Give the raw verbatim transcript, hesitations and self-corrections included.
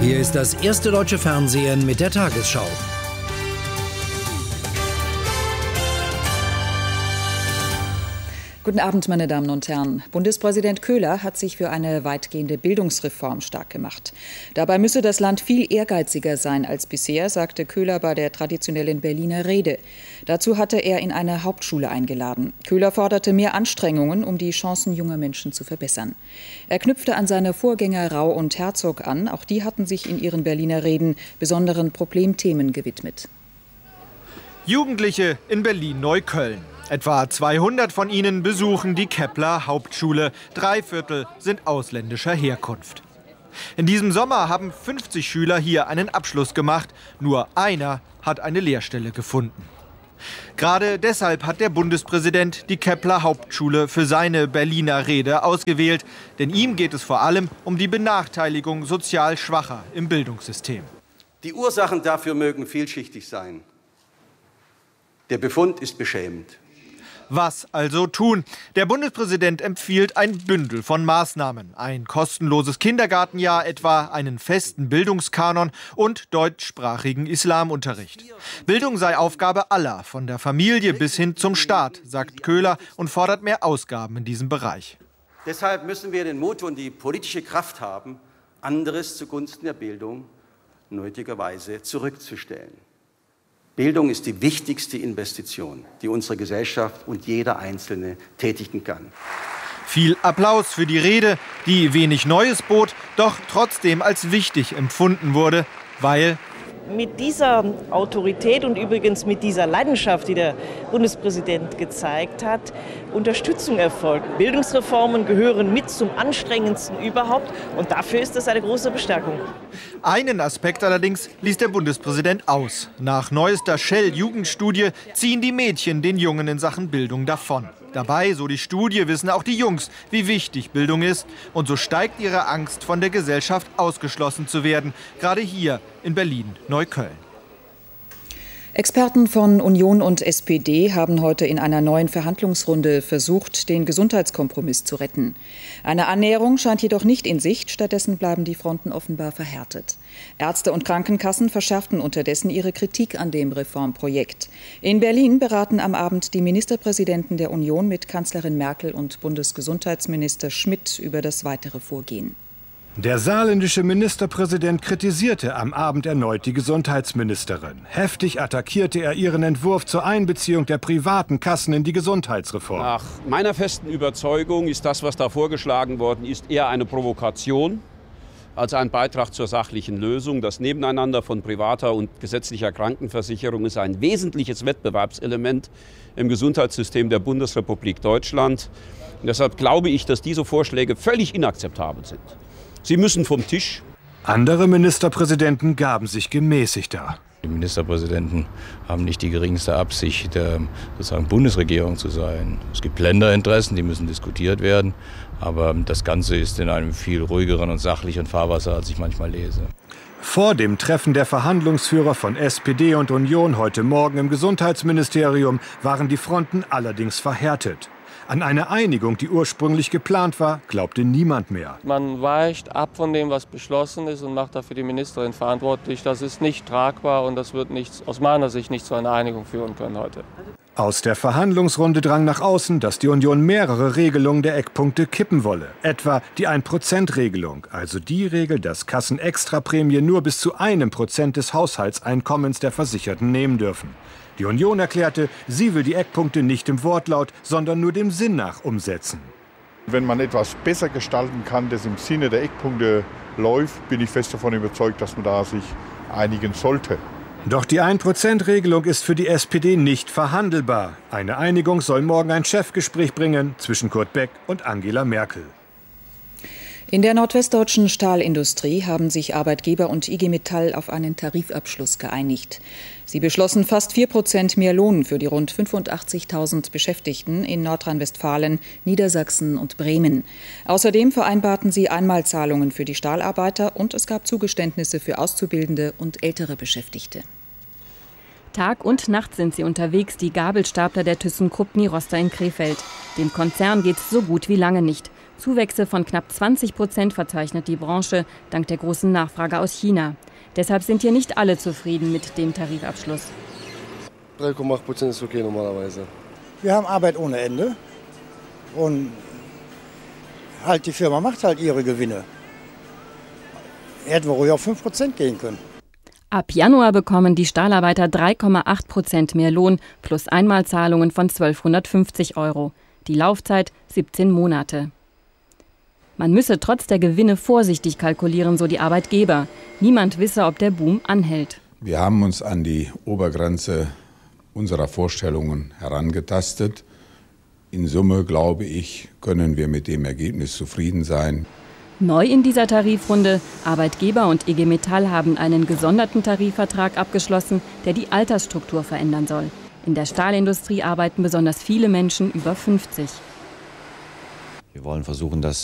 Hier ist das erste deutsche Fernsehen mit der Tagesschau. Guten Abend, meine Damen und Herren. Bundespräsident Köhler hat sich für eine weitgehende Bildungsreform stark gemacht. Dabei müsse das Land viel ehrgeiziger sein als bisher, sagte Köhler bei der traditionellen Berliner Rede. Dazu hatte er in eine Hauptschule eingeladen. Köhler forderte mehr Anstrengungen, um die Chancen junger Menschen zu verbessern. Er knüpfte an seine Vorgänger Rau und Herzog an. Auch die hatten sich in ihren Berliner Reden besonderen Problemthemen gewidmet. Jugendliche in Berlin-Neukölln. Etwa zweihundert von ihnen besuchen die Kepler Hauptschule. Drei Viertel sind ausländischer Herkunft. In diesem Sommer haben fünfzig Schüler hier einen Abschluss gemacht. Nur einer hat eine Lehrstelle gefunden. Gerade deshalb hat der Bundespräsident die Kepler Hauptschule für seine Berliner Rede ausgewählt. Denn ihm geht es vor allem um die Benachteiligung sozial Schwacher im Bildungssystem. Die Ursachen dafür mögen vielschichtig sein. Der Befund ist beschämend. Was also tun? Der Bundespräsident empfiehlt ein Bündel von Maßnahmen. Ein kostenloses Kindergartenjahr etwa, einen festen Bildungskanon und deutschsprachigen Islamunterricht. Bildung sei Aufgabe aller, von der Familie bis hin zum Staat, sagt Köhler und fordert mehr Ausgaben in diesem Bereich. Deshalb müssen wir den Mut und die politische Kraft haben, anderes zugunsten der Bildung nötigerweise zurückzustellen. Bildung ist die wichtigste Investition, die unsere Gesellschaft und jeder Einzelne tätigen kann. Viel Applaus für die Rede, die wenig Neues bot, doch trotzdem als wichtig empfunden wurde, weil mit dieser Autorität und übrigens mit dieser Leidenschaft, die der Bundespräsident gezeigt hat, Unterstützung erfolgt. Bildungsreformen gehören mit zum anstrengendsten überhaupt und dafür ist das eine große Bestärkung. Einen Aspekt allerdings ließ der Bundespräsident aus. Nach neuester Shell-Jugendstudie ziehen die Mädchen den Jungen in Sachen Bildung davon. Dabei, so die Studie, wissen auch die Jungs, wie wichtig Bildung ist. Und so steigt ihre Angst, von der Gesellschaft ausgeschlossen zu werden. Gerade hier in Berlin-Neukölln. Experten von Union und S P D haben heute in einer neuen Verhandlungsrunde versucht, den Gesundheitskompromiss zu retten. Eine Annäherung scheint jedoch nicht in Sicht, stattdessen bleiben die Fronten offenbar verhärtet. Ärzte und Krankenkassen verschärften unterdessen ihre Kritik an dem Reformprojekt. In Berlin beraten am Abend die Ministerpräsidenten der Union mit Kanzlerin Merkel und Bundesgesundheitsminister Schmidt über das weitere Vorgehen. Der saarländische Ministerpräsident kritisierte am Abend erneut die Gesundheitsministerin. Heftig attackierte er ihren Entwurf zur Einbeziehung der privaten Kassen in die Gesundheitsreform. Nach meiner festen Überzeugung ist das, was da vorgeschlagen worden ist, eher eine Provokation als ein Beitrag zur sachlichen Lösung. Das Nebeneinander von privater und gesetzlicher Krankenversicherung ist ein wesentliches Wettbewerbselement im Gesundheitssystem der Bundesrepublik Deutschland. Und deshalb glaube ich, dass diese Vorschläge völlig inakzeptabel sind. Sie müssen vom Tisch. Andere Ministerpräsidenten gaben sich gemäßigter. Die Ministerpräsidenten haben nicht die geringste Absicht, sozusagen Bundesregierung zu sein. Es gibt Länderinteressen, die müssen diskutiert werden. Aber das Ganze ist in einem viel ruhigeren und sachlichen Fahrwasser, als ich manchmal lese. Vor dem Treffen der Verhandlungsführer von S P D und Union heute Morgen im Gesundheitsministerium waren die Fronten allerdings verhärtet. An eine Einigung, die ursprünglich geplant war, glaubte niemand mehr. Man weicht ab von dem, was beschlossen ist und macht dafür die Ministerin verantwortlich. Das ist nicht tragbar und das wird nicht, aus meiner Sicht nicht zu einer Einigung führen können heute. Aus der Verhandlungsrunde drang nach außen, dass die Union mehrere Regelungen der Eckpunkte kippen wolle. Etwa die ein Prozent Regelung, also die Regel, dass Kassen Extraprämie nur bis zu einem Prozent des Haushaltseinkommens der Versicherten nehmen dürfen. Die Union erklärte, sie will die Eckpunkte nicht im Wortlaut, sondern nur dem Sinn nach umsetzen. Wenn man etwas besser gestalten kann, das im Sinne der Eckpunkte läuft, bin ich fest davon überzeugt, dass man da sich einigen sollte. Doch die ein Prozent Regelung ist für die S P D nicht verhandelbar. Eine Einigung soll morgen ein Chefgespräch bringen zwischen Kurt Beck und Angela Merkel. In der nordwestdeutschen Stahlindustrie haben sich Arbeitgeber und I G Metall auf einen Tarifabschluss geeinigt. Sie beschlossen fast vier Prozent mehr Lohn für die rund fünfundachtzigtausend Beschäftigten in Nordrhein-Westfalen, Niedersachsen und Bremen. Außerdem vereinbarten sie Einmalzahlungen für die Stahlarbeiter und es gab Zugeständnisse für Auszubildende und ältere Beschäftigte. Tag und Nacht sind sie unterwegs, die Gabelstapler der ThyssenKrupp Niroster in Krefeld. Dem Konzern geht es so gut wie lange nicht. Zuwächse von knapp zwanzig Prozent verzeichnet die Branche dank der großen Nachfrage aus China. Deshalb sind hier nicht alle zufrieden mit dem Tarifabschluss. drei Komma acht Prozent ist okay normalerweise. Wir haben Arbeit ohne Ende und halt die Firma macht halt ihre Gewinne. Hätten wir ruhig auf fünf Prozent gehen können. Ab Januar bekommen die Stahlarbeiter drei Komma acht Prozent mehr Lohn plus Einmalzahlungen von zwölfhundertfünfzig Euro. Die Laufzeit siebzehn Monate. Man müsse trotz der Gewinne vorsichtig kalkulieren, so die Arbeitgeber. Niemand wisse, ob der Boom anhält. Wir haben uns an die Obergrenze unserer Vorstellungen herangetastet. In Summe, glaube ich, können wir mit dem Ergebnis zufrieden sein. Neu in dieser Tarifrunde: Arbeitgeber und I G Metall haben einen gesonderten Tarifvertrag abgeschlossen, der die Altersstruktur verändern soll. In der Stahlindustrie arbeiten besonders viele Menschen über fünfzig. Wir wollen versuchen, das